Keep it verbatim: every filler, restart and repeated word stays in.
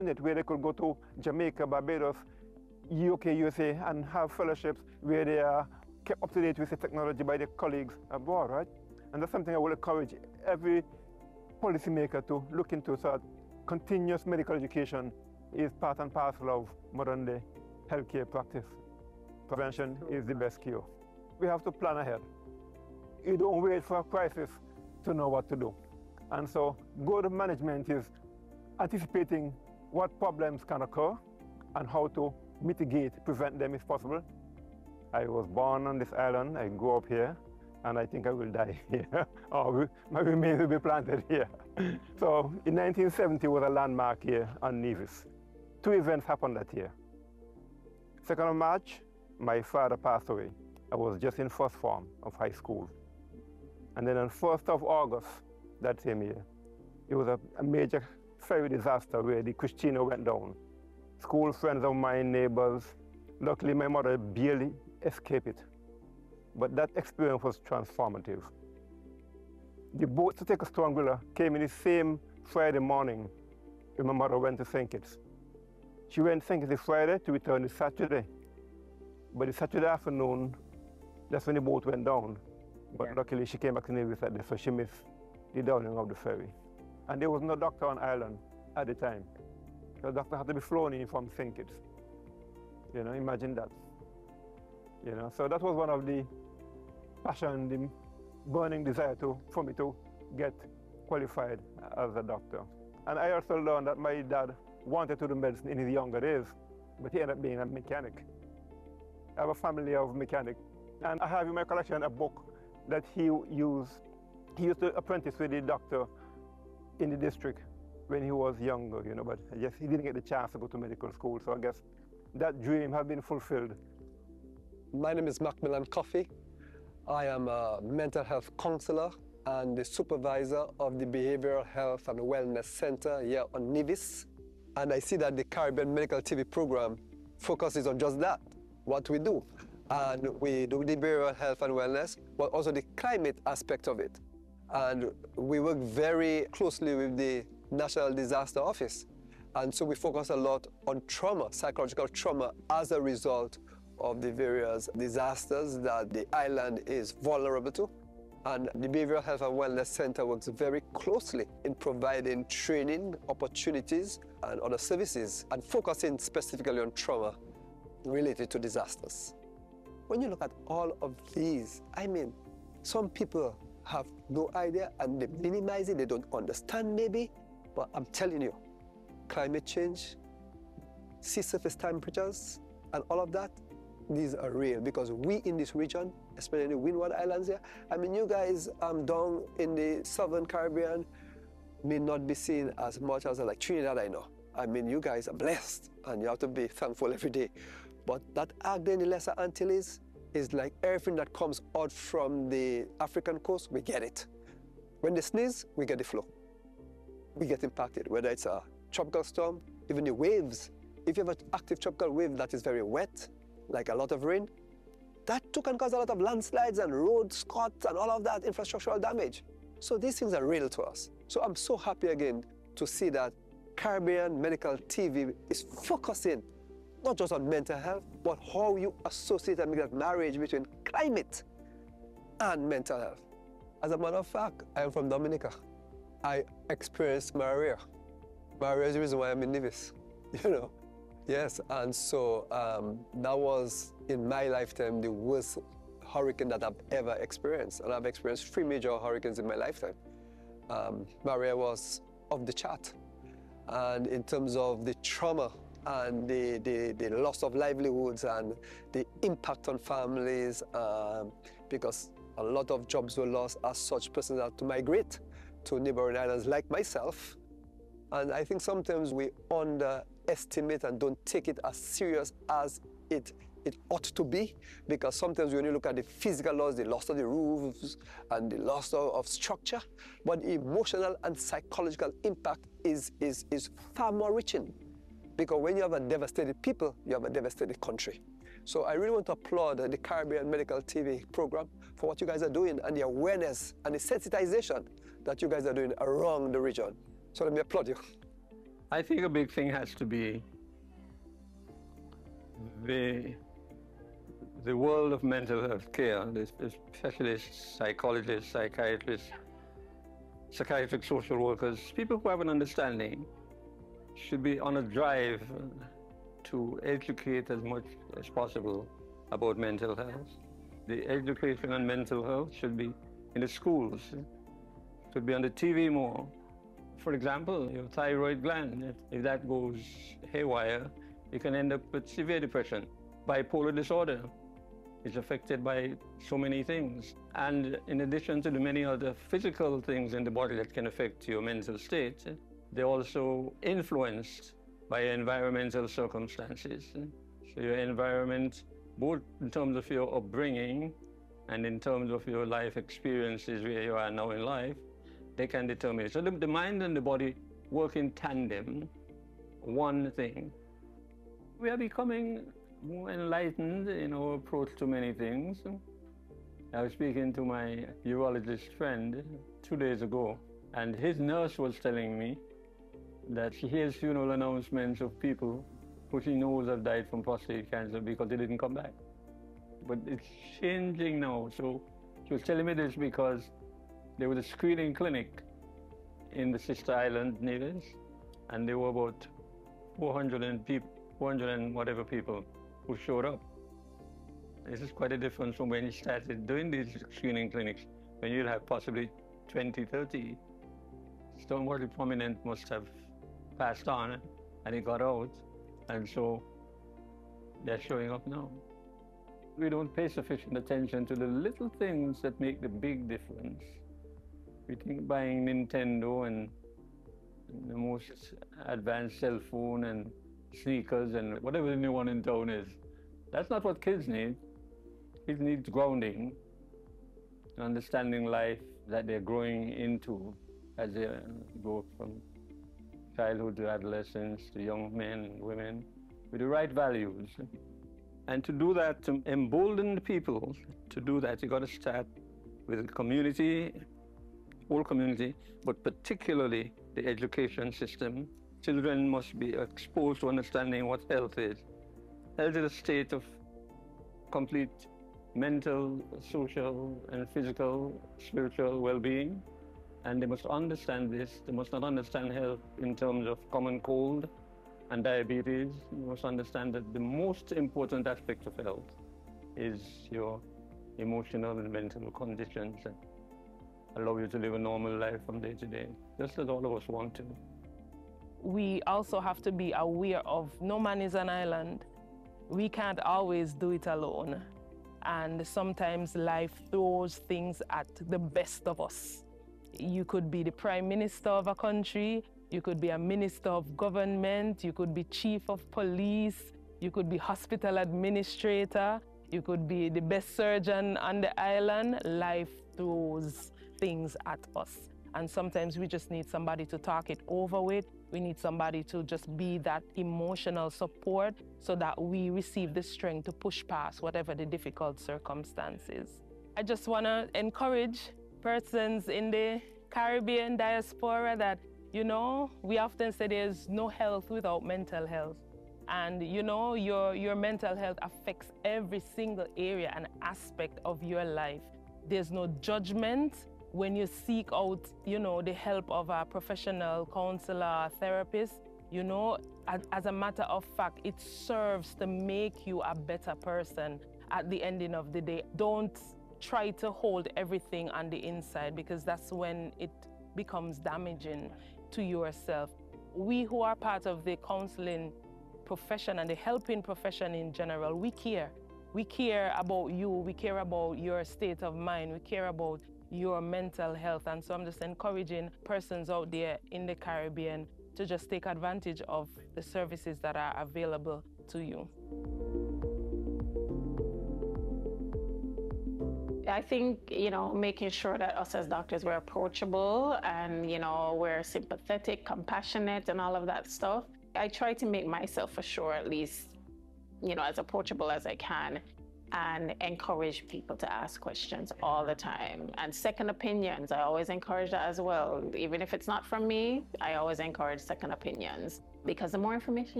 where they could go to Jamaica, Barbados, U K, U S A, and have fellowships where they are kept up to date with the technology by their colleagues abroad, right? And that's something I will encourage every policymaker to look into, so that continuous medical education is part and parcel of modern day healthcare practice. Prevention is the best cure. We have to plan ahead. You don't wait for a crisis to know what to do. And so good management is anticipating what problems can occur and how to mitigate, prevent them if possible. I was born on this island, I grew up here, and I think I will die here, or my remains will be planted here. So in nineteen seventy was a landmark here on Nevis. Two events happened that year. second of March, my father passed away. I was just in first form of high school. And then on first of August that same year, it was a, a major ferry disaster where the Christina went down. School friends of mine, neighbors, luckily my mother barely escaped it. But that experience was transformative. The boat to take us to Anguilla came in the same Friday morning when my mother went to Saint Kitts. She went to Saint Kitts Friday to return the Saturday. But the Saturday afternoon, that's when the boat went down. But yeah. Luckily she came back to Nevis that day, so she missed the downing of the ferry. And there was no doctor on island at the time. The doctor had to be flown in from Saint Kitts. You know, imagine that. You know, so that was one of the passion, the burning desire to, for me to get qualified as a doctor. And I also learned that my dad wanted to do medicine in his younger days, but he ended up being a mechanic. I have a family of mechanics, and I have in my collection a book that he used. He used to apprentice with the doctor in the district when he was younger, you know, but I guess he didn't get the chance to go to medical school, so I guess that dream has been fulfilled. My name is Macmillan Coffey. I am a mental health counselor and the supervisor of the Behavioral Health and Wellness Center here on Nevis. And I see that the Caribbean Medical T V program focuses on just that, what we do. And we do the behavioral health and wellness, but also the climate aspect of it. And we work very closely with the National Disaster Office. And so we focus a lot on trauma, psychological trauma, as a result of the various disasters that the island is vulnerable to. And the Behavioral Health and Wellness Center works very closely in providing training, opportunities, and other services, and focusing specifically on trauma related to disasters. When you look at all of these, I mean, some people have no idea and they minimize it, they don't understand maybe, but I'm telling you, climate change, sea surface temperatures, and all of that, these are real, because we in this region, especially in the Windward Islands here, I mean, you guys um, down in the Southern Caribbean may not be seen as much as like Trinidad, I know. I mean, you guys are blessed, and you have to be thankful every day. But that Agde in the Lesser Antilles is like everything that comes out from the African coast, we get it. When they sneeze, we get the flow. We get impacted, whether it's a tropical storm, even the waves. If you have an active tropical wave that is very wet, like a lot of rain, that too can cause a lot of landslides and road cuts and all of that infrastructural damage. So these things are real to us. So I'm so happy again to see that Caribbean Medical T V is focusing not just on mental health, but how you associate and make that marriage between climate and mental health. As a matter of fact, I am from Dominica. I experienced malaria. Malaria is the reason why I'm in Nevis, you know. Yes, and so um, that was, in my lifetime, the worst hurricane that I've ever experienced. And I've experienced three major hurricanes in my lifetime. Um, malaria was off the chart. And in terms of the trauma and the, the, the loss of livelihoods and the impact on families, um, because a lot of jobs were lost as such persons had to migrate to neighboring islands like myself. And I think sometimes we underestimate and don't take it as serious as it, it ought to be, because sometimes when you look at the physical loss, the loss of the roofs and the loss of, of structure, but emotional and psychological impact is, is, is far more reaching. Because when you have a devastated people, you have a devastated country. So I really want to applaud the Caribbean Medical T V program for what you guys are doing and the awareness and the sensitization that you guys are doing around the region. So let me applaud you. I think a big thing has to be the, the world of mental health care, the specialists, psychologists, psychiatrists, psychiatric social workers, people who have an understanding should be on a drive to educate as much as possible about mental health. The education on mental health should be in the schools, should be on the T V more. For example, your thyroid gland, if, if that goes haywire, you can end up with severe depression. Bipolar disorder is affected by so many things. And in addition to the many other physical things in the body that can affect your mental state, they're also influenced by environmental circumstances. So your environment, both in terms of your upbringing and in terms of your life experiences where you are now in life, they can determine it. So the, the mind and the body work in tandem, one thing. We are becoming more enlightened in our approach to many things. I was speaking to my urologist friend two days ago, and his nurse was telling me that she hears funeral announcements of people who she knows have died from prostate cancer because they didn't come back. But it's changing now. So she was telling me this because there was a screening clinic in the sister island, Nevis, and there were about four hundred and people, four hundred and whatever people who showed up. This is quite a difference from when you started doing these screening clinics, when you'd have possibly twenty, thirty. Somebody prominent must have passed on and it got out, and so they're showing up now. We don't pay sufficient attention to the little things that make the big difference. We think buying Nintendo and the most advanced cell phone and sneakers and whatever the new one in town is, that's not what kids need. Kids need grounding, understanding life that they're growing into as they go from childhood to adolescence to young men and women with the right values. And to do that, to embolden the people to do that, you got to start with the community, whole community, but particularly the education system. Children must be exposed to understanding what health is. Health is a state of complete mental, social, and physical, spiritual well-being. And they must understand this. They must not understand health in terms of common cold and diabetes. You must understand that the most important aspect of health is your emotional and mental conditions that allow you to live a normal life from day to day, just as all of us want to. We also have to be aware of no man is an island. We can't always do it alone. And sometimes life throws things at the best of us. You could be the prime minister of a country, you could be a minister of government, you could be chief of police, you could be hospital administrator, you could be the best surgeon on the island. Life throws things at us. And sometimes we just need somebody to talk it over with. We need somebody to just be that emotional support so that we receive the strength to push past whatever the difficult circumstances. I just want to encourage persons in the Caribbean diaspora that, you know, we often say there's no health without mental health. And, you know, your, your mental health affects every single area and aspect of your life. There's no judgment when you seek out, you know, the help of a professional counselor, therapist. You know, as, as a matter of fact, it serves to make you a better person at the ending of the day. Don't try to hold everything on the inside, because that's when it becomes damaging to yourself. We who are part of the counseling profession and the helping profession in general, we care. We care about you, we care about your state of mind, we care about your mental health. And so I'm just encouraging persons out there in the Caribbean to just take advantage of the services that are available to you. I think, you know, making sure that us as doctors, we're approachable and, you know, we're sympathetic, compassionate, and all of that stuff. I try to make myself, for sure, at least, you know, as approachable as I can. and encourage people to ask questions all the time. And second opinions, I always encourage that as well. Even if it's not from me, I always encourage second opinions, because the more information